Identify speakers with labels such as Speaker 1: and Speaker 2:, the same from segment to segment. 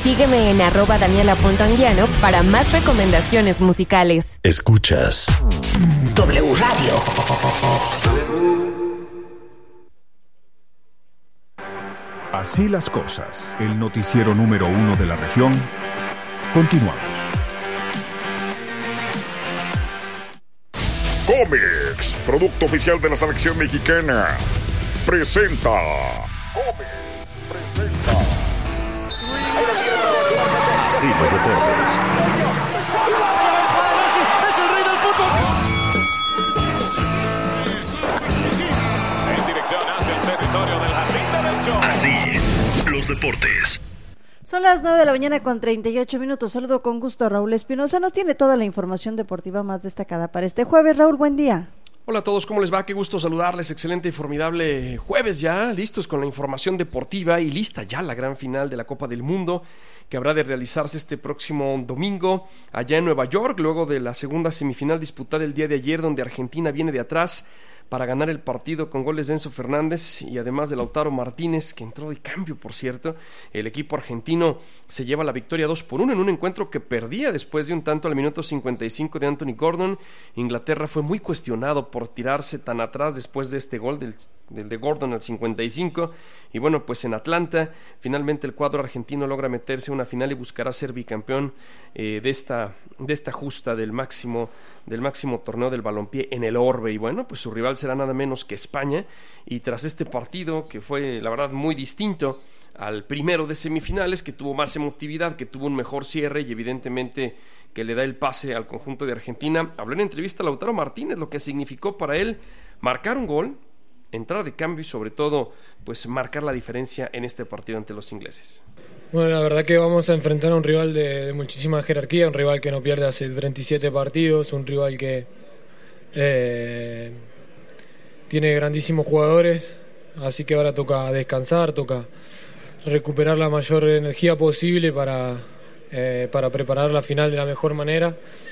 Speaker 1: Sígueme en @daniela.anguiano para más recomendaciones musicales.
Speaker 2: Escuchas
Speaker 3: W Radio.
Speaker 4: Así las cosas. El noticiero número 1 de la región. Continuamos.
Speaker 5: Comex, producto oficial de la selección mexicana, presenta.
Speaker 2: Así los deportes.
Speaker 6: Es el rey del fútbol.
Speaker 7: En dirección hacia el territorio del Jardín Derecho.
Speaker 2: Así los deportes.
Speaker 8: Son las 9 de la mañana con 38 minutos. Saludo con gusto a Raúl Espinosa. Nos tiene toda la información deportiva más destacada para este jueves. Raúl, buen día.
Speaker 9: Hola a todos, ¿cómo les va? Qué gusto saludarles, excelente y formidable jueves ya, listos con la información deportiva y lista ya la gran final de la Copa del Mundo que habrá de realizarse este próximo domingo allá en Nueva York, luego de la segunda semifinal disputada el día de ayer donde Argentina viene de atrás para ganar el partido con goles de Enzo Fernández y además de Lautaro Martínez, que entró de cambio, por cierto. El equipo argentino se lleva la victoria 2-1 en un encuentro que perdía después de un tanto al minuto 55 de Anthony Gordon. Inglaterra fue muy cuestionado por tirarse tan atrás después de este gol del de Gordon al 55, y bueno, pues en Atlanta finalmente el cuadro argentino logra meterse a una final y buscará ser bicampeón de esta justa del máximo torneo del balompié en el orbe. Y bueno, pues su rival será nada menos que España, y tras este partido que fue la verdad muy distinto al primero de semifinales, que tuvo más emotividad, que tuvo un mejor cierre y evidentemente que le da el pase al conjunto de Argentina, habló en entrevista a Lautaro Martínez lo que significó para él marcar un gol, entrar de cambio y sobre todo pues marcar la diferencia en este partido ante los ingleses.
Speaker 10: Bueno, la verdad que vamos a enfrentar a un rival de muchísima jerarquía, un rival que no pierde hace 37 partidos, un rival que tiene grandísimos jugadores, así que ahora toca descansar, toca recuperar la mayor energía posible para preparar la final de la mejor manera.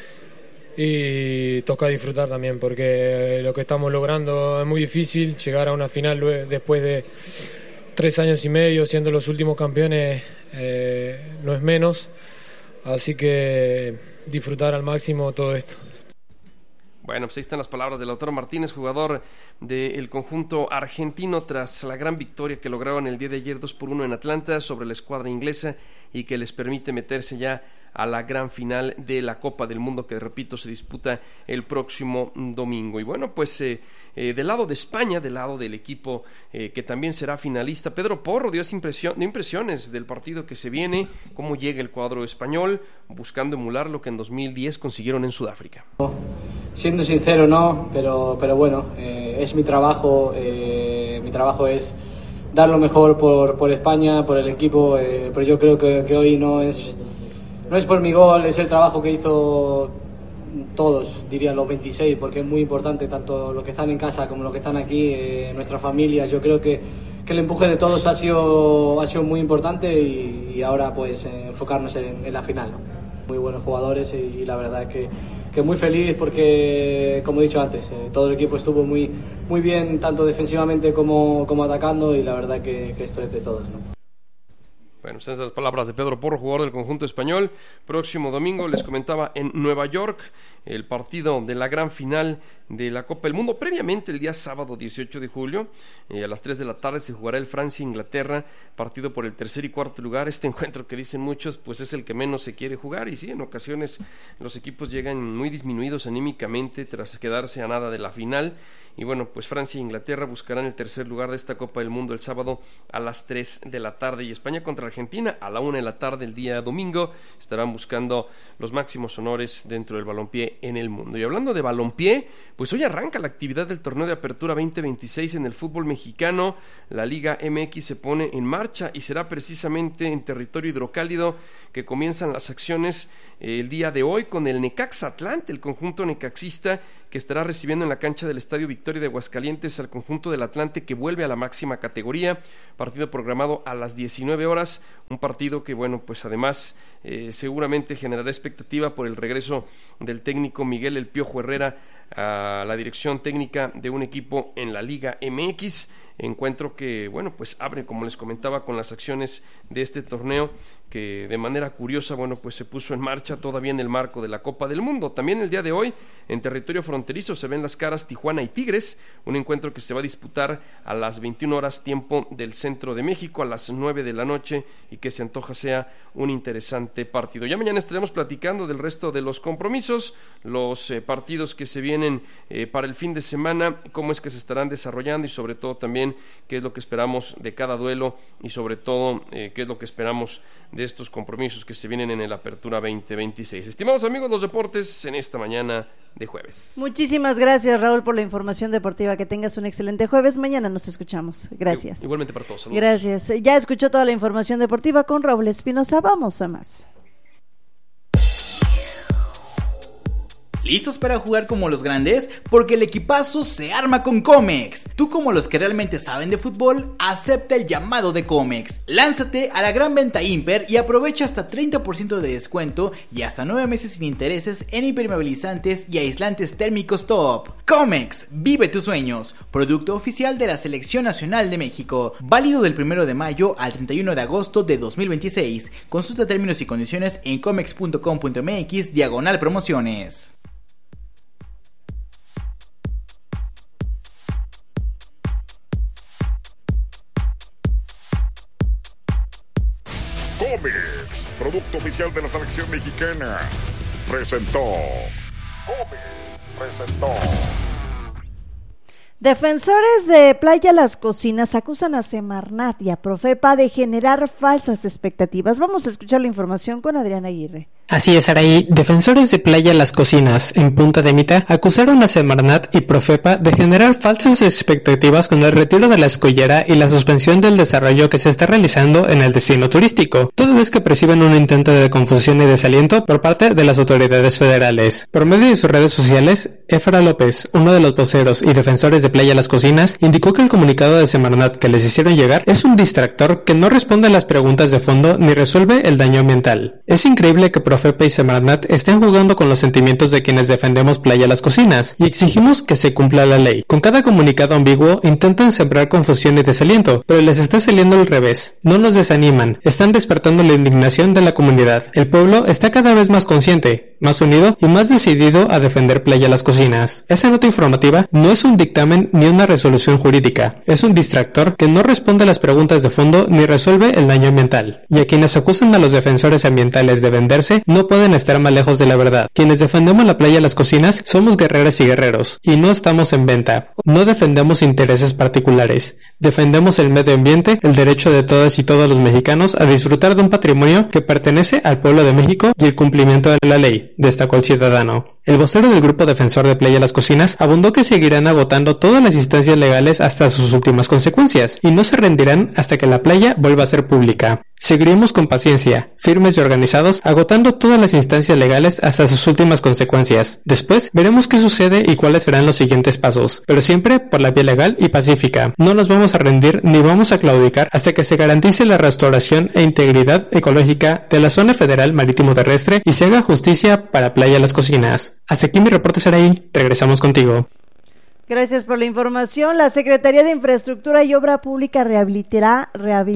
Speaker 10: Y toca disfrutar también, porque lo que estamos logrando es muy difícil. Llegar a una final después de 3 años y medio siendo los últimos campeones no es menos, así que disfrutar al máximo todo esto.
Speaker 9: Bueno, pues ahí están las palabras de Lautaro Martínez, jugador del conjunto argentino, tras la gran victoria que lograron el día de ayer 2-1 en Atlanta sobre la escuadra inglesa y que les permite meterse ya a la gran final de la Copa del Mundo, que repito se disputa el próximo domingo. Y bueno, pues del lado de España, del lado del equipo que también será finalista, Pedro Porro dio impresiones del partido que se viene, cómo llega el cuadro español, buscando emular lo que en 2010 consiguieron en Sudáfrica.
Speaker 11: Siendo sincero, no, pero bueno, es mi trabajo es dar lo mejor por España, por el equipo, pero yo creo que hoy no es por mi gol, es el trabajo que hizo todos, diría los 26, porque es muy importante, tanto los que están en casa como los que están aquí, nuestras familias. Yo creo que el empuje de todos ha sido muy importante y ahora pues enfocarnos en la final, ¿no? Muy buenos jugadores y la verdad es que muy feliz porque, como he dicho antes, todo el equipo estuvo muy bien, tanto defensivamente como atacando, y la verdad que esto es de todos, ¿no?
Speaker 9: Bueno, esas son las palabras de Pedro Porro, jugador del conjunto español. Próximo domingo, les comentaba, en Nueva York, el partido de la gran final de la Copa del Mundo. Previamente, el día sábado 18 de julio, a las 3 de la tarde, se jugará el Francia-Inglaterra, partido por el tercer y cuarto lugar. Este encuentro que dicen muchos, pues es el que menos se quiere jugar, y sí, en ocasiones los equipos llegan muy disminuidos anímicamente tras quedarse a nada de la final. Y bueno, pues Francia e Inglaterra buscarán el tercer lugar de esta Copa del Mundo el sábado a las 3 de la tarde. Y España contra Argentina a la 1 de la tarde el día domingo. Estarán buscando los máximos honores dentro del balompié en el mundo. Y hablando de balompié, pues hoy arranca la actividad del torneo de apertura 2026 en el fútbol mexicano. La Liga MX se pone en marcha y será precisamente en territorio hidrocálido que comienzan las acciones el día de hoy con el Necaxa Atlante, el conjunto necaxista, que estará recibiendo en la cancha del Estadio Victoria de Aguascalientes al conjunto del Atlante, que vuelve a la máxima categoría. Partido programado a las 19 horas, un partido que bueno, pues además seguramente generará expectativa por el regreso del técnico Miguel El Piojo Herrera a la dirección técnica de un equipo en la Liga MX. encuentro que, bueno, pues abre, como les comentaba, con las acciones de este torneo que de manera curiosa, bueno, pues se puso en marcha todavía en el marco de la Copa del Mundo. También el día de hoy, en territorio fronterizo, se ven las caras Tijuana y Tigres, un encuentro que se va a disputar a las 21 horas tiempo del centro de México, a las 9 de la noche, y que se antoja sea un interesante partido. Ya mañana estaremos platicando del resto de los compromisos, los partidos que se vienen para el fin de semana, cómo es que se estarán desarrollando y sobre todo también qué es lo que esperamos de cada duelo y sobre todo qué es lo que esperamos de estos compromisos que se vienen en el Apertura 2026. Estimados amigos, los deportes en esta mañana de jueves.
Speaker 8: Muchísimas gracias, Raúl, por la información deportiva. Que tengas un excelente jueves. Mañana nos escuchamos. Gracias.
Speaker 9: Igualmente para todos. Saludos.
Speaker 8: Gracias. Ya escuchó toda la información deportiva con Raúl Espinosa. Vamos a más.
Speaker 6: ¿Listos para jugar como los grandes? Porque el equipazo se arma con Comex. Tú, como los que realmente saben de fútbol, acepta el llamado de Comex. Lánzate a la gran venta Imper y aprovecha hasta 30% de descuento y hasta 9 meses sin intereses en impermeabilizantes y aislantes térmicos top. Comex, vive tus sueños. Producto oficial de la Selección Nacional de México. Válido del 1 de mayo al 31 de agosto de 2026. Consulta términos y condiciones en comex.com.mx/promociones.
Speaker 5: Comex, producto oficial de la selección mexicana, presentó.
Speaker 8: Defensores de Playa Las Cocinas acusan a Semarnat y a Profepa de generar falsas expectativas. Vamos a escuchar la información con Adriana Aguirre.
Speaker 12: Así es, Araí. Defensores de Playa Las Cocinas, en Punta de Mita, acusaron a Semarnat y Profepa de generar falsas expectativas con el retiro de la escollera y la suspensión del desarrollo que se está realizando en el destino turístico, toda vez que perciben un intento de confusión y desaliento por parte de las autoridades federales. Por medio de sus redes sociales, Efra López, uno de los voceros y defensores de Playa Las Cocinas, indicó que el comunicado de Semarnat que les hicieron llegar es un distractor que no responde a las preguntas de fondo ni resuelve el daño ambiental. Es increíble que Profepa y Semarnat estén jugando con los sentimientos de quienes defendemos Playa Las Cocinas y exigimos que se cumpla la ley. Con cada comunicado ambiguo intentan sembrar confusión y desaliento, pero les está saliendo al revés. No nos desaniman, están despertando la indignación de la comunidad. El pueblo está cada vez más consciente, más unido y más decidido a defender Playa Las Cocinas. Esa nota informativa no es un dictamen ni una resolución jurídica, es un distractor que no responde a las preguntas de fondo ni resuelve el daño ambiental. Y a quienes acusan a los defensores ambientales de venderse no pueden estar más lejos de la verdad. Quienes defendemos la Playa Las Cocinas somos guerreras y guerreros, y no estamos en venta. No defendemos intereses particulares, defendemos el medio ambiente, el derecho de todas y todos los mexicanos a disfrutar de un patrimonio que pertenece al pueblo de México y el cumplimiento de la ley, destacó el ciudadano. El vocero del grupo defensor de Playa Las Cocinas abundó que seguirán agotando todas las instancias legales hasta sus últimas consecuencias y no se rendirán hasta que la playa vuelva a ser pública. Seguiremos con paciencia, firmes y organizados, agotando todas las instancias legales hasta sus últimas consecuencias. Después veremos qué sucede y cuáles serán los siguientes pasos, pero siempre por la vía legal y pacífica. No nos vamos a rendir ni vamos a claudicar hasta que se garantice la restauración e integridad ecológica de la zona federal marítimo terrestre y se haga justicia para Playa Las Cocinas. Hasta aquí mi reporte, Saraí. Regresamos contigo.
Speaker 8: Gracias por la información. La Secretaría de Infraestructura y Obra Pública rehabilitará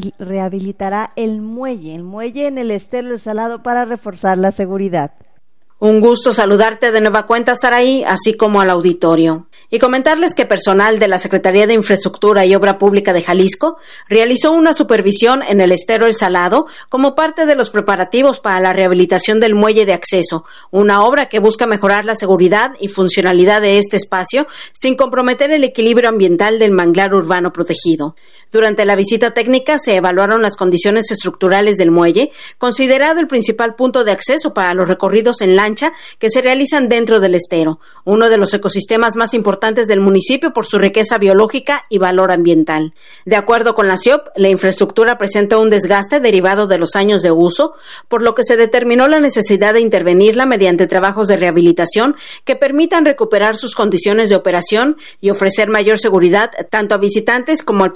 Speaker 8: el muelle en el Estero El Salado para reforzar la seguridad.
Speaker 13: Un gusto saludarte de nueva cuenta, Saraí, así como al auditorio. Y comentarles que personal de la Secretaría de Infraestructura y Obra Pública de Jalisco realizó una supervisión en el Estero El Salado como parte de los preparativos para la rehabilitación del muelle de acceso, una obra que busca mejorar la seguridad y funcionalidad de este espacio sin comprometer el equilibrio ambiental del manglar urbano protegido. Durante la visita técnica se evaluaron las condiciones estructurales del muelle, considerado el principal punto de acceso para los recorridos en lancha que se realizan dentro del estero, uno de los ecosistemas más importantes del municipio por su riqueza biológica y valor ambiental. De acuerdo con la CIOP, la infraestructura presenta un desgaste derivado de los años de uso, por lo que se determinó la necesidad de intervenirla mediante trabajos de rehabilitación que permitan recuperar sus condiciones de operación y ofrecer mayor seguridad tanto a visitantes como al personal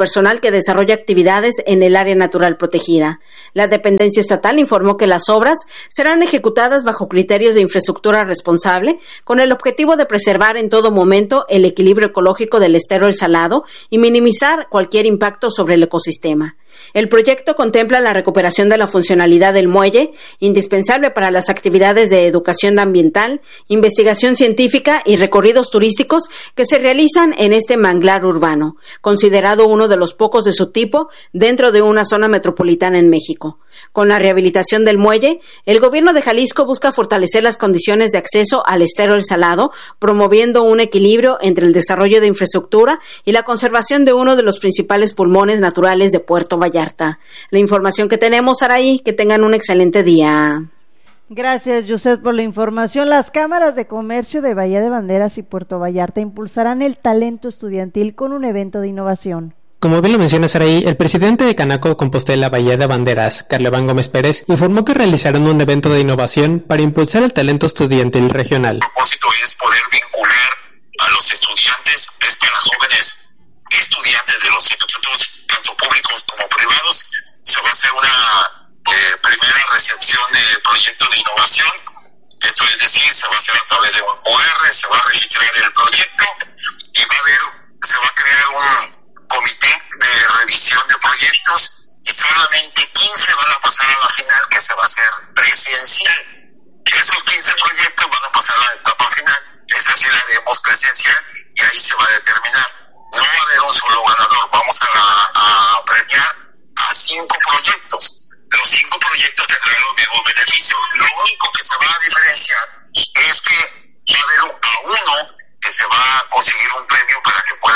Speaker 13: que desarrolla actividades en el área natural protegida. La dependencia estatal informó que las obras serán ejecutadas bajo criterios de infraestructura responsable, con el objetivo de preservar en todo momento el equilibrio ecológico del estero El Salado y minimizar cualquier impacto sobre el ecosistema. El proyecto contempla la recuperación de la funcionalidad del muelle, indispensable para las actividades de educación ambiental, investigación científica y recorridos turísticos que se realizan en este manglar urbano, considerado uno de los pocos de su tipo dentro de una zona metropolitana en México. Con la rehabilitación del muelle, el gobierno de Jalisco busca fortalecer las condiciones de acceso al estero El Salado, promoviendo un equilibrio entre el desarrollo de infraestructura y la conservación de uno de los principales pulmones naturales de Puerto Vallarta. La información que tenemos, Saraí, que tengan un excelente día.
Speaker 8: Gracias, Josep, por la información. Las cámaras de comercio de Bahía de Banderas y Puerto Vallarta impulsarán el talento estudiantil con un evento de innovación.
Speaker 12: Como bien lo menciona Saraí, el presidente de Canaco Compostela Bahía de Banderas, Carleván Gómez Pérez, informó que realizarán un evento de innovación para impulsar el talento estudiantil regional.
Speaker 14: El propósito es poder vincular a los estudiantes, para jóvenes estudiantes de los institutos, tanto públicos como privados. Se va a hacer una primera recepción de proyectos de innovación. Esto es decir, se va a hacer a través de un QR, se va a registrar el proyecto y se va a crear un comité de revisión de proyectos y solamente 15 van a pasar a la final, que se va a hacer presencial. Esos 15 proyectos van a pasar a la etapa final, esa sí la haremos presencial y ahí se va a determinar. No va a haber un solo ganador, vamos a premiar a 5 proyectos. Los 5 proyectos tendrán los mismos beneficios. Lo único que se va a diferenciar es que va a haber a uno que se va a conseguir un premio para que puedan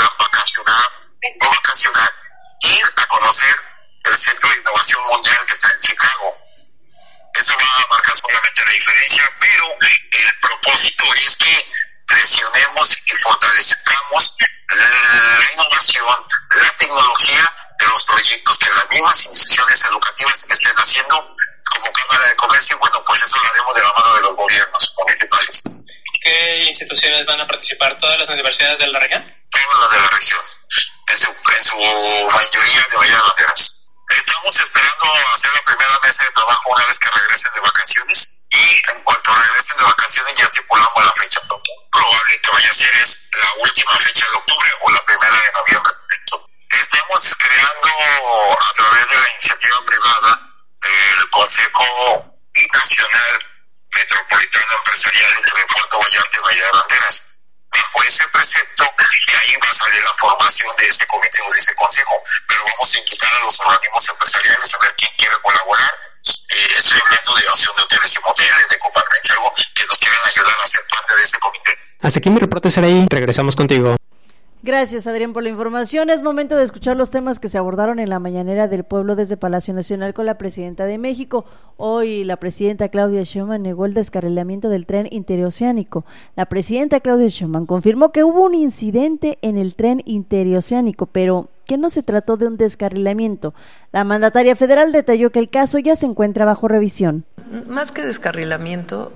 Speaker 14: ir a conocer el Centro de Innovación Mundial que está en Chicago. Eso va a marcar solamente la diferencia, pero el propósito es que presionemos y fortalezcamos la innovación, la tecnología de los proyectos que las mismas instituciones educativas estén haciendo como Cámara de Comercio. Bueno, pues eso lo haremos de la mano de los gobiernos municipales.
Speaker 15: ¿Qué instituciones van a participar? ¿Todas las universidades de la región?
Speaker 14: Todas las de la región, en su mayoría de Bahía de Banderas. Estamos esperando hacer la primera mesa de trabajo una vez que regresen de vacaciones y en cuanto regresen de vacaciones ya estipulamos la fecha. Probable que vaya a ser la última fecha de octubre o la primera de noviembre. Estamos creando a través de la iniciativa privada el Consejo Nacional Metropolitano Empresarial entre Puerto Vallarta y Bahía de Banderas. Bajo ese precepto, de ahí va a salir la formación de ese comité o de ese consejo, pero vamos a invitar a los organismos empresariales a ver quién quiere colaborar. Estoy hablando de Acción de Hoteles y Moteles, de Coparmex, algo que nos quieran ayudar a ser parte de ese comité.
Speaker 12: Hasta aquí mi reporte, Saraí. Regresamos contigo.
Speaker 8: Gracias, Adrián, por la información. Es momento de escuchar los temas que se abordaron en la mañanera del pueblo desde Palacio Nacional con la presidenta de México. Hoy la presidenta Claudia Sheinbaum negó el descarrilamiento del tren interoceánico. La presidenta Claudia Sheinbaum confirmó que hubo un incidente en el tren interoceánico, pero que no se trató de un descarrilamiento. La mandataria federal detalló que el caso ya se encuentra bajo revisión.
Speaker 16: Más que descarrilamiento,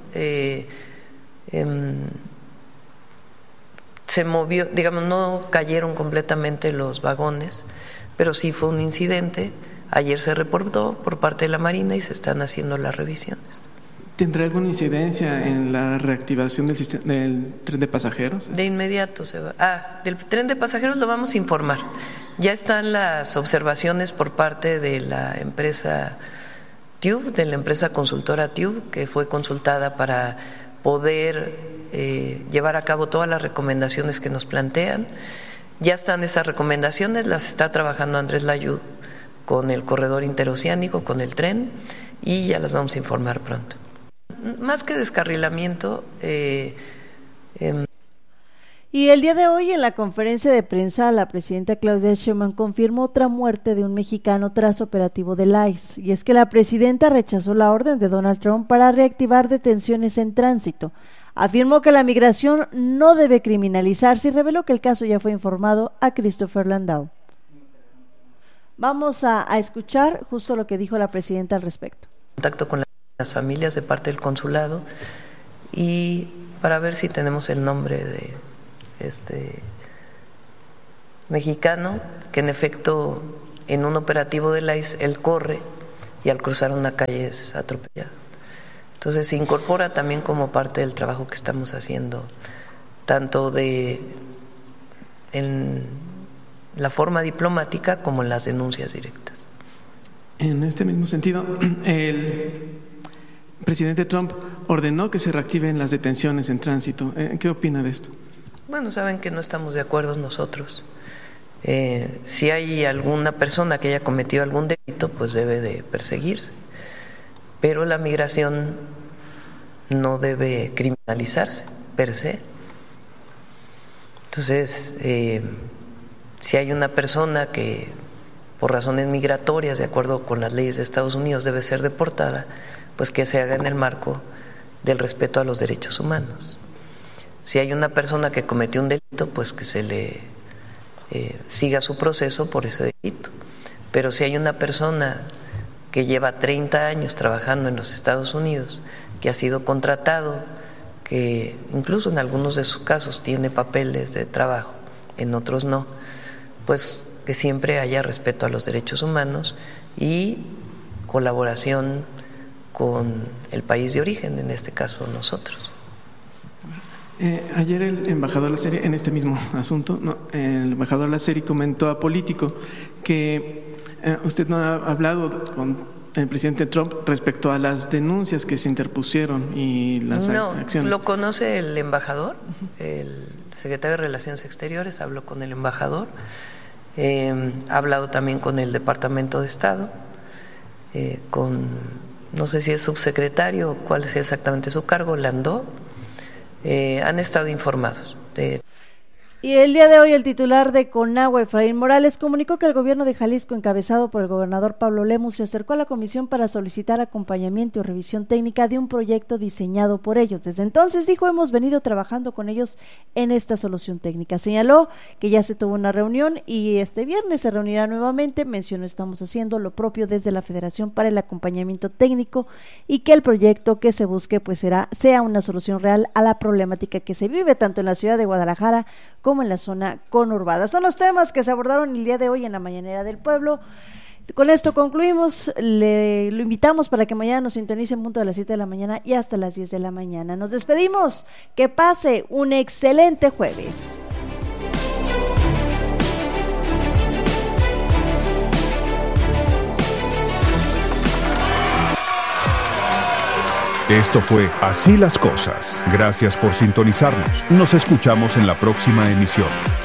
Speaker 16: se movió, digamos, no cayeron completamente los vagones, pero sí fue un incidente. Ayer se reportó por parte de la Marina y se están haciendo las revisiones.
Speaker 17: ¿Tendrá alguna incidencia en la reactivación del tren de pasajeros?
Speaker 16: De inmediato se va. Del tren de pasajeros lo vamos a informar. Ya están las observaciones por parte de la empresa TÜV, de la empresa consultora TÜV, que fue consultada para poder llevar a cabo todas las recomendaciones que nos plantean. Ya están esas recomendaciones, las está trabajando Andrés Layud con el corredor interoceánico, con el tren, y ya las vamos a informar pronto. Más que descarrilamiento.
Speaker 8: Y el día de hoy, en la conferencia de prensa, la presidenta Claudia Sheinbaum confirmó otra muerte de un mexicano tras operativo del ICE. Y es que la presidenta rechazó la orden de Donald Trump para reactivar detenciones en tránsito. Afirmó que la migración no debe criminalizarse y reveló que el caso ya fue informado a Christopher Landau. Vamos a escuchar justo lo que dijo la presidenta al respecto.
Speaker 16: Contacto con las familias de parte del consulado y para ver si tenemos el nombre de este mexicano que en efecto en un operativo del ICE él corre y al cruzar una calle es atropellado. Entonces se incorpora también como parte del trabajo que estamos haciendo, tanto en la forma diplomática como en las denuncias directas.
Speaker 17: En este mismo sentido, el presidente Trump ordenó que se reactiven las detenciones en tránsito. ¿Qué opina de esto?
Speaker 16: Bueno, saben que no estamos de acuerdo nosotros. Si hay alguna persona que haya cometido algún delito, pues debe de perseguirse. Pero la migración no debe criminalizarse per se. Entonces, si hay una persona que por razones migratorias, de acuerdo con las leyes de Estados Unidos, debe ser deportada, pues que se haga en el marco del respeto a los derechos humanos. Si hay una persona que cometió un delito, pues que se le siga su proceso por ese delito. Pero si hay una persona que lleva 30 años trabajando en los Estados Unidos, que ha sido contratado, que incluso en algunos de sus casos tiene papeles de trabajo, en otros no, pues que siempre haya respeto a los derechos humanos y colaboración con el país de origen, en este caso nosotros.
Speaker 17: Ayer el embajador Lazzeri, en este mismo asunto, el embajador Lazzeri comentó a Político que usted no ha hablado con el presidente Trump respecto a las denuncias que se interpusieron y las acciones.
Speaker 16: Lo conoce el embajador, el secretario de Relaciones Exteriores habló con el embajador, ha hablado también con el Departamento de Estado, con, no sé si es subsecretario o cuál es exactamente su cargo, Landó, han estado informados de...
Speaker 8: Y el día de hoy el titular de CONAGUA, Efraín Morales, comunicó que el gobierno de Jalisco, encabezado por el gobernador Pablo Lemus, se acercó a la comisión para solicitar acompañamiento y revisión técnica de un proyecto diseñado por ellos. Desde entonces, dijo, hemos venido trabajando con ellos en esta solución técnica. Señaló que ya se tuvo una reunión y este viernes se reunirá nuevamente. Mencionó, estamos haciendo lo propio desde la Federación para el acompañamiento técnico y que el proyecto que se busque pues sea una solución real a la problemática que se vive tanto en la ciudad de Guadalajara como en la zona conurbada. Son los temas que se abordaron el día de hoy en la Mañanera del Pueblo. Con esto concluimos, lo invitamos para que mañana nos sintonice en punto de las 7 de la mañana y hasta las 10 de la mañana. Nos despedimos, que pase un excelente jueves.
Speaker 4: Esto fue Así las Cosas. Gracias por sintonizarnos. Nos escuchamos en la próxima emisión.